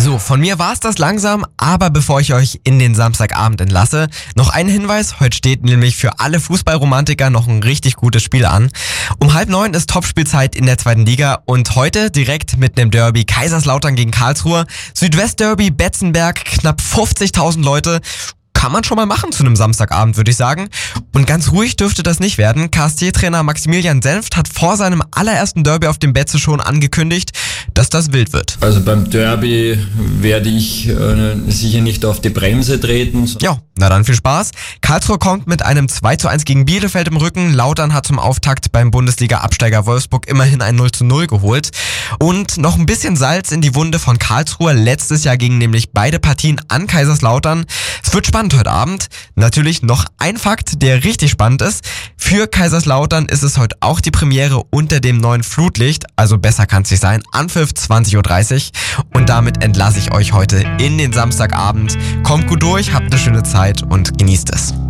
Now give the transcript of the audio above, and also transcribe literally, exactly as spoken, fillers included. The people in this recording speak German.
So, von mir war's das langsam, aber bevor ich euch in den Samstagabend entlasse, noch ein Hinweis. Heute steht nämlich für alle Fußballromantiker noch ein richtig gutes Spiel an. Um halb neun ist Topspielzeit in der zweiten Liga und heute direkt mit dem Derby Kaiserslautern gegen Karlsruhe. Südwestderby Betzenberg, knapp fünfzigtausend Leute. Kann man schon mal machen zu einem Samstagabend, würde ich sagen. Und ganz ruhig dürfte das nicht werden. K S C-Trainer Maximilian Senft hat vor seinem allerersten Derby auf dem Betze schon angekündigt, dass das wild wird. Also beim Derby werde ich äh, sicher nicht auf die Bremse treten. Ja, na dann viel Spaß. Karlsruhe kommt mit einem zwei zu eins gegen Bielefeld im Rücken. Lautern hat zum Auftakt beim Bundesliga-Absteiger Wolfsburg immerhin ein null zu null geholt. Und noch ein bisschen Salz in die Wunde von Karlsruhe. Letztes Jahr gingen nämlich beide Partien an Kaiserslautern. Es wird spannend heute Abend. Natürlich noch ein Fakt, der richtig spannend ist. Für Kaiserslautern ist es heute auch die Premiere unter dem neuen Flutlicht. Also besser kann es nicht sein. Anpfiff zwanzig Uhr dreißig. Und damit entlasse ich euch heute in den Samstagabend. Kommt gut durch, habt eine schöne Zeit und genießt es.